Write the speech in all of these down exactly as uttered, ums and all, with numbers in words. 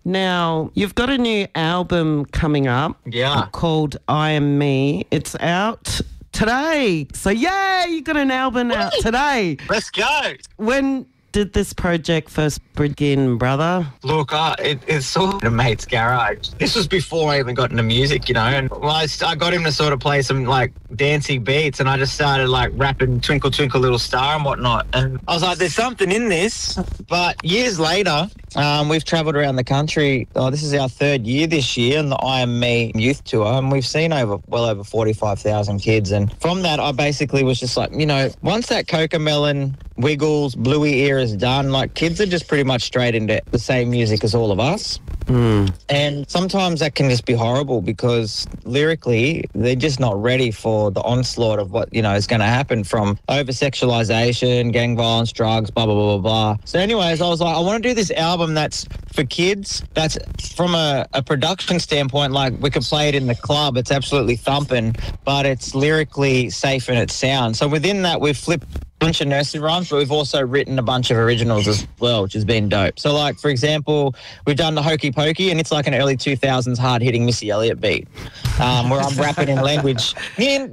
Now, you've got a new album coming up. Yeah. Called I Am Me. It's out today. So, yay, you got an album out today. Let's go. When did this project first begin, brother? Look, uh, it, it's sort of a mate's garage. This was before I even got into music, you know, and well, I, I got him to sort of play some, like, dancing beats, and I just started, like, rapping Twinkle Twinkle Little Star and whatnot. And I was like, there's something in this. But years later, um, we've travelled around the country. Oh, this is our third year this year on the I Am Me youth tour, and we've seen over well over forty-five thousand kids. And from that, I basically was just like, you know, once that Cocomelon, Wiggles, Bluey era is done, like, kids are just pretty much straight into the same music as all of us. Mm. And sometimes that can just be horrible because lyrically they're just not ready for the onslaught of what, you know, is going to happen from over-sexualization, gang violence, drugs, blah, blah, blah, blah, blah. So anyways, I was like, I want to do this album that's for kids, that's from a, a production standpoint, like we could play it in the club, it's absolutely thumping, but it's lyrically safe in its sound. So within that, we've flipped bunch of nursery rhymes, but we've also written a bunch of originals as well, which has been dope. So, like, for example, we've done the Hokey Pokey, and it's like an early two thousands hard-hitting Missy Elliott beat, um, where I'm rapping in language, and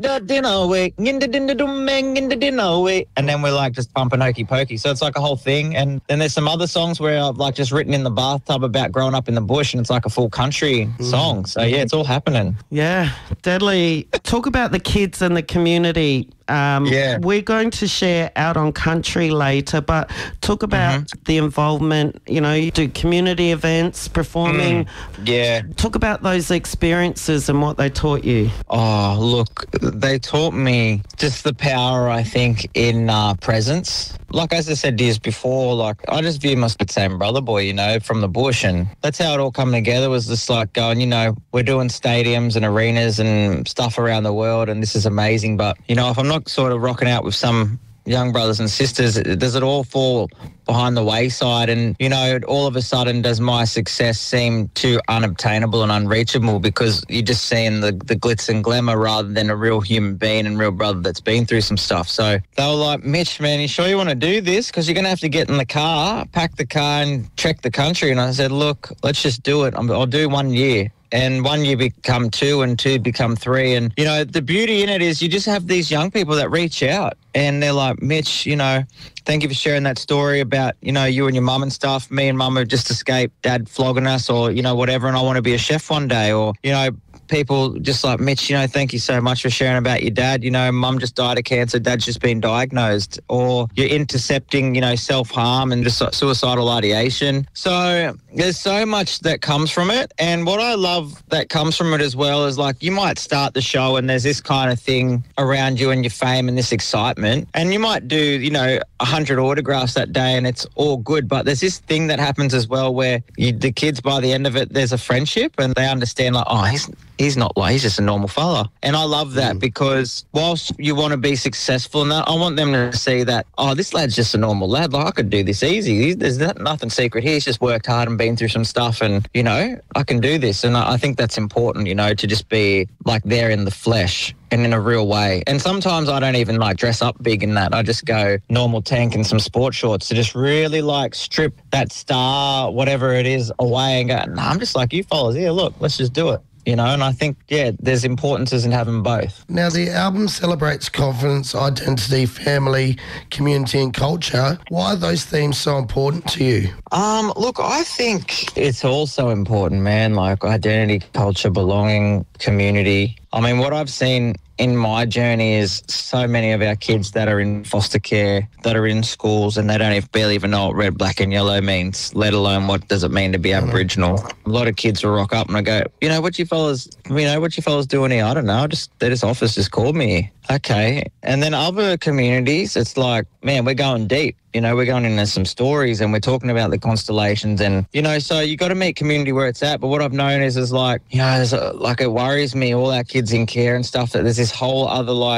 then we're, like, just pumping Hokey Pokey. So it's like a whole thing. And then there's some other songs where I've, like, just written in the bathtub about growing up in the bush, and it's like a full country mm. song. So, yeah, it's all happening. Yeah, deadly. Talk about the kids and the community. Um, yeah. We're going to share Out on Country later, but talk about mm-hmm. the involvement. You know, you do community events, performing. Mm, yeah. Talk about those experiences and what they taught you. Oh, look, they taught me just the power, I think, in uh, presence. Like, as I said years before, like, I just view myself as the same brother boy, you know, from the bush. And that's how it all come together, was just like going, you know, we're doing stadiums and arenas and stuff around the world, and this is amazing. But, you know, if I'm not sort of rocking out with some young brothers and sisters, does it all fall behind the wayside? And, you know, all of a sudden does my success seem too unobtainable and unreachable because you're just seeing the, the glitz and glamour rather than a real human being and real brother that's been through some stuff. So they were like, Mitch, man, you sure you want to do this? Because you're going to have to get in the car, pack the car and trek the country. And I said, look, let's just do it. I'll do one year. And one year become two and two become three. And, you know, the beauty in it is you just have these young people that reach out and they're like, Mitch, you know, thank you for sharing that story about, you know, you and your mum and stuff. Me and mum have just escaped dad flogging us or, you know, whatever. And I want to be a chef one day. Or, you know, people just like, Mitch, you know, thank you so much for sharing about your dad. You know, mum just died of cancer, dad's just been diagnosed. Or you're intercepting, you know, self-harm and just suicidal ideation. So there's so much that comes from it. And what I love that comes from it as well is, like, you might start the show and there's this kind of thing around you and your fame and this excitement. And you might do, you know, one hundred autographs that day and it's all good. But there's this thing that happens as well where you, the kids, by the end of it, there's a friendship and they understand, like, oh, he's he's not like, he's just a normal fella. And I love that mm. because whilst you want to be successful in that, I want them to see that, oh, this lad's just a normal lad. Like, I could do this easy. There's nothing secret here. He's just worked hard and been through some stuff and, you know, I can do this. And I think that's important, you know, to just be like there in the flesh and in a real way. And sometimes I don't even like dress up big in that. I just go normal tank and some sport shorts to just really like strip that star, whatever it is, away and go, nah, I'm just like you fellas. Yeah, look, let's just do it. You know, and I think, yeah, there's importances in having both. Now, the album celebrates confidence, identity, family, community and culture. Why are those themes so important to you? Um, look, I think it's also important, man, like identity, culture, belonging, community. I mean, what I've seen in my journey is so many of our kids that are in foster care, that are in schools, and they don't even, barely even know what red, black and yellow means, let alone what does it mean to be Aboriginal. A lot of kids will rock up and I go, you know, what you fellas, you know, what you fellas doing here? I don't know. Just, they just office just called me. Okay. And then other communities, it's like, man, we're going deep. You know, we're going into some stories and we're talking about the constellations and, you know, so you got to meet community where it's at. But what I've known is, is like, you know, there's a, like it worries me, all our kids in care and stuff, that there's this whole other like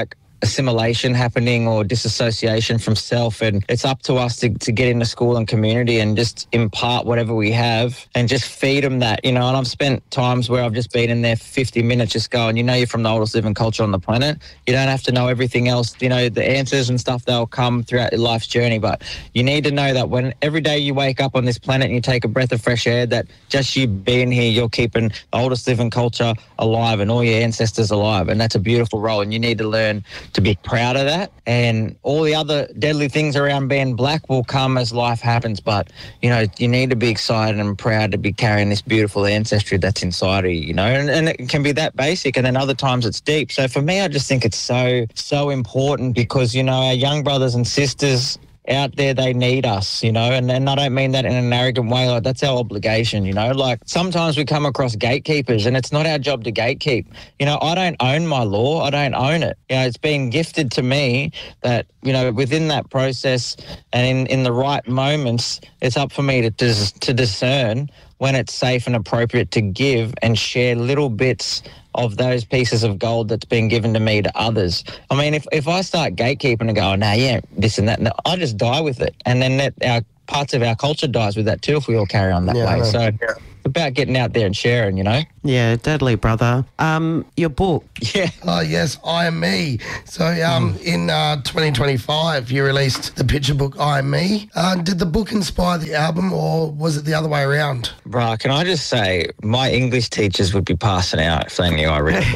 assimilation happening or disassociation from self. And it's up to us to, to get into school and community and just impart whatever we have and just feed them that, you know. And I've spent times where I've just been in there for fifty minutes just going, you know, you're from the oldest living culture on the planet. You don't have to know everything else. You know, the answers and stuff, they'll come throughout your life's journey. But you need to know that when every day you wake up on this planet and you take a breath of fresh air, that just you being here, you're keeping the oldest living culture alive and all your ancestors alive. And that's a beautiful role. And you need to learn to be proud of that. And all the other deadly things around being black will come as life happens. But, you know, you need to be excited and proud to be carrying this beautiful ancestry that's inside of you, you know. And, and it can be that basic. And then other times it's deep. So for me, I just think it's so, so important because, you know, our young brothers and sisters out there, they need us, you know, and, and I don't mean that in an arrogant way, like that's our obligation, you know, like sometimes we come across gatekeepers and it's not our job to gatekeep. You know, I don't own my law, I don't own it. You know, it's been gifted to me that, you know, within that process and in, in the right moments, it's up for me to, dis- to discern when it's safe and appropriate to give and share little bits of those pieces of gold that's been given to me to others. I mean, if, if I start gatekeeping and go, oh, no, yeah, this and that, and I just die with it. And then that, our parts of our culture dies with that too if we all carry on that Yeah, way. I know. So it's about getting out there and sharing, you know? Yeah, deadly, brother. Um, your book. Yeah. Oh, yes, I Am Me. So um, Mm. in uh, twenty twenty-five, you released the picture book, I Am Me. Uh, did the book inspire the album or was it the other way around? Bruh, can I just say, my English teachers would be passing out if they knew I read a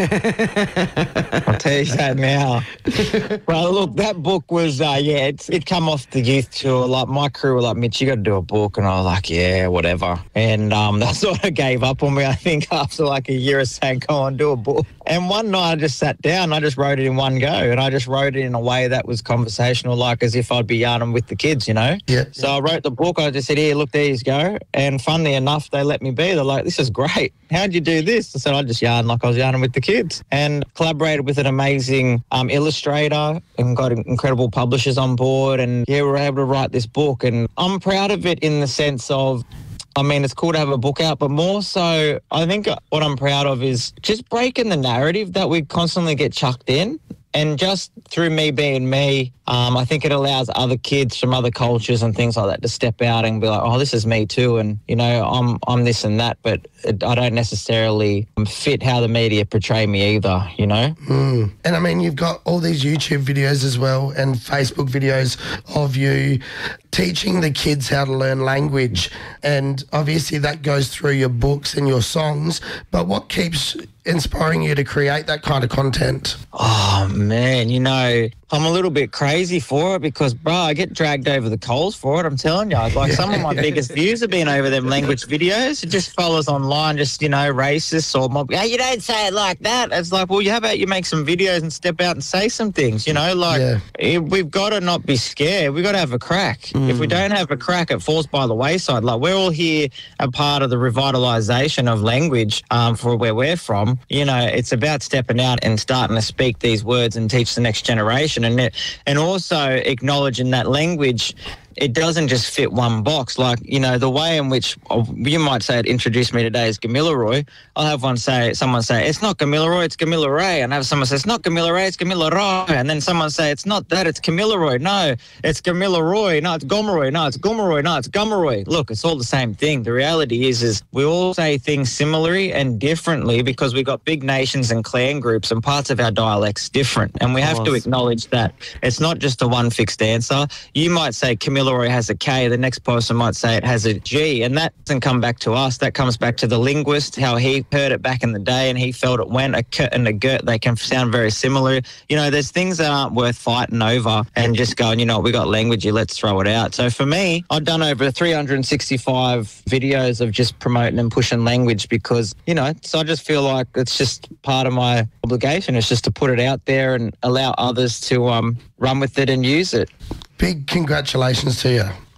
book. I'll tell you that now. Well, look, that book was, uh, yeah, it's, it come off the youth tour. Like, my crew were like, Mitch, you got to do a book. And I was like, yeah, whatever. And um, that sort of gave up on me, I think, after like a year of saying, go on, do a book. And one night I just sat down, I just wrote it in one go. And I just wrote it in a way that was conversational, like as if I'd be yarning with the kids, you know? Yeah. So I wrote the book. I just said, here, look, there you go. And funnily enough, they let me be. They're like, this is great. How'd you do this? I said, I just yarn like I was yarning with the kids. And collaborated with an amazing um, illustrator and got incredible publishers on board. And yeah, we were able to write this book. And I'm proud of it in the sense of, I mean, it's cool to have a book out, but more so, I think what I'm proud of is just breaking the narrative that we constantly get chucked in. And just through me being me, um, I think it allows other kids from other cultures and things like that to step out and be like, oh, this is me too. And, you know, I'm I'm this and that, but it, I don't necessarily fit how the media portray me either, you know? Mm. And I mean, you've got all these YouTube videos as well and Facebook videos of you teaching the kids how to learn language. And obviously that goes through your books and your songs. But what keeps inspiring you to create that kind of content? Oh, man, you know, I'm a little bit crazy for it because, bro, I get dragged over the coals for it, I'm telling you. Like, some of my biggest views have been over them language videos. It just fellas online, just, you know, racist or mob. Hey, you don't say it like that. It's like, well, how about you make some videos and step out and say some things, you know? Like, Yeah. it, we've got to not be scared. We've got to have a crack. Mm. If we don't have a crack, it falls by the wayside. Like, we're all here a part of the revitalisation of language um, for where we're from. You know, it's about stepping out and starting to speak these words and teach the next generation. And it, and also acknowledging that language, it doesn't just fit one box. Like, you know, the way in which oh, you might say it introduced me today is Gamilaroi. I'll have one say, someone say, it's not Gamilaroi, it's Gamilaroi. And I have someone say, it's not Gamilaroi, it's Gamilaroi. And then someone say, it's not that, it's Gamilaroi. No, it's Gamilaroi. No, it's Gomeroi. No, it's Gomeroi. No, it's Gomeroi. Look, it's all the same thing. The reality is, is we all say things similarly and differently because we got big nations and clan groups and parts of our dialects different. And we have to acknowledge that it's not just a one fixed answer. You might say Gamilaroi has a K, the next person might say it has a G, and that doesn't come back to us. That comes back to the linguist, how he heard it back in the day and he felt it went. A K and a G, they can sound very similar. You know, there's things that aren't worth fighting over and just going, you know, we got language here, let's throw it out. So for me, I've done over three hundred sixty-five videos of just promoting and pushing language because, you know, so I just feel like it's just part of my obligation. It's just to put it out there and allow others to um, run with it and use it. Big congratulations to you.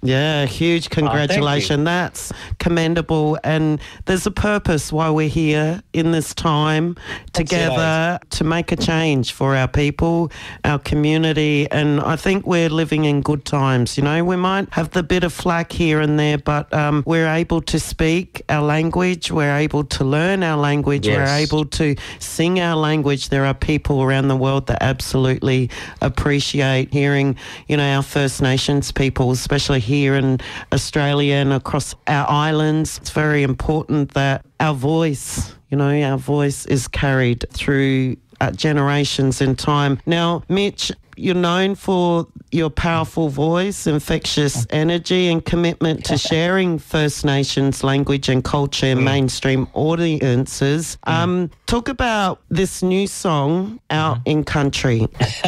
Yeah, huge congratulations. That's commendable. And there's a purpose why we're here in this time together to make a change for our people, our community. And I think we're living in good times. You know, we might have the bit of flack here and there, but um, we're able to speak our language. We're able to learn our language. Yes. We're able to sing our language. There are people around the world that absolutely appreciate hearing, you know, our First Nations people, especially here in Australia and across our islands. It's very important that our voice, you know, our voice is carried through uh, generations in time. Now, Mitch, you're known for your powerful voice, infectious energy and commitment to sharing First Nations language and culture in mainstream audiences. Um, talk about this new song, Out in Country.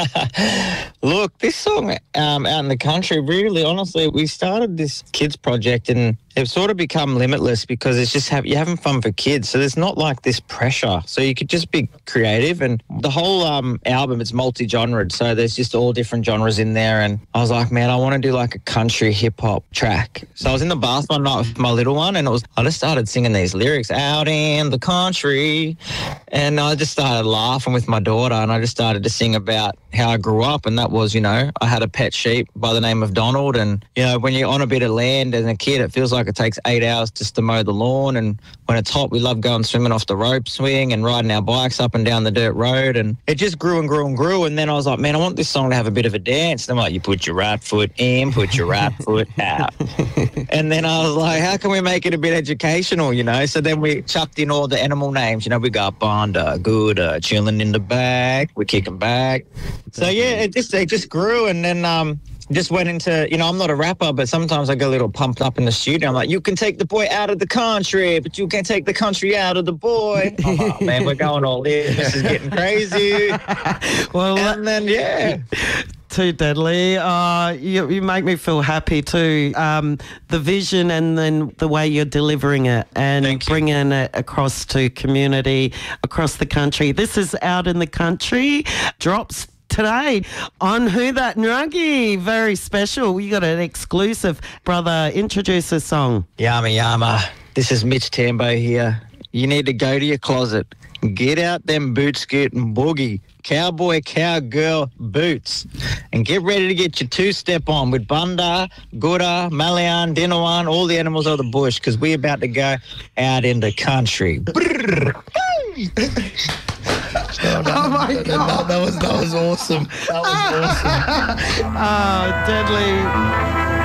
Look, this song, um, Out in the Country, really, honestly, we started this kids project and it's sort of become limitless because it's just have, you're having fun for kids. So there's not like this pressure. So you could just be creative. And the whole um, album, it's multi-genred. So there's just all different genres in there. And I was like, man, I want to do like a country hip hop track. So I was in the bath one night with my little one and it was, I just started singing these lyrics, out in the country. And I just started laughing with my daughter and I just started to sing about how I grew up. And that was, you know, I had a pet sheep by the name of Donald. And, you know, when you're on a bit of land as a kid, it feels like it takes eight hours just to mow the lawn. And when it's hot, we love going swimming off the rope swing and riding our bikes up and down the dirt road. And it just grew and grew and grew. And then I was like, man, I want this song to have a bit of a dance. And I'm like, you put your right foot in, put your right foot out. And then I was like, how can we make it a bit educational, you know? So then we chucked in all the animal names. You know, we got Bonda, Gooda, chilling in the back. We kick them back. So, yeah, it just it just grew. And then um, just went into, you know, I'm not a rapper, but sometimes I get a little pumped up in the studio. I'm like, you can take the boy out of the country, but you can't take the country out of the boy. Oh, man, we're going all in. This is getting crazy. Well, and then, yeah. Too deadly. Uh, you, you make me feel happy too. Um, the vision and then the way you're delivering it and bringing it across to community across the country. This is Out in the Country. Drops today on Who That Nuggy. Very special. We got an exclusive. Brother, introduce the song. Yama yama. This is Mitch Tambo here. You need to go to your closet. Get out them boot scoot and boogie. Cowboy, cowgirl boots. And get ready to get your two-step on with Bunda, Gooda, Malayan, Dinawan, all the animals of the bush, because we're about to go out in the country. Oh, no, Oh, my no, God. no, that was that was awesome. That was awesome. Oh, deadly.